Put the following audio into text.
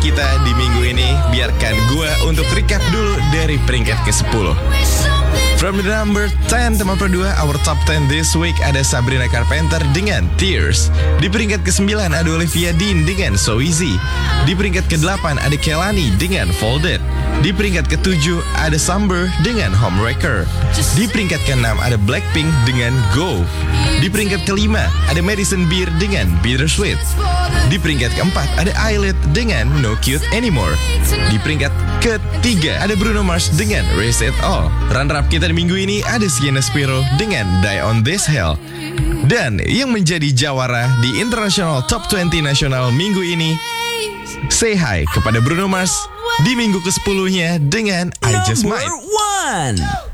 kita di minggu ini. Biarkan gue untuk recap dulu dari peringkat ke-10. From the number 10, teman berdua, our top 10 this week ada Sabrina Carpenter dengan Tears. Di peringkat ke-9 ada Olivia Dean dengan So Easy. Di peringkat ke-8 ada Kehlani dengan Folded. Di peringkat ke-7 ada Summer dengan Homewrecker. Di peringkat ke-6 ada Blackpink dengan Go. Di peringkat ke-5 ada Madison Beer dengan Bittersweet. Di peringkat ke-4 ada Eyelid dengan No Cute Anymore. Di peringkat ke-3 ada Bruno Mars dengan Raise It All. Runner-up kita di minggu ini ada Sienna Spiro dengan Die On This Hell. Dan yang menjadi jawara di International Top 20 Nasional minggu ini, Say Hi kepada Bruno Mars di minggu ke-10-nya dengan I Just Might. Number 1.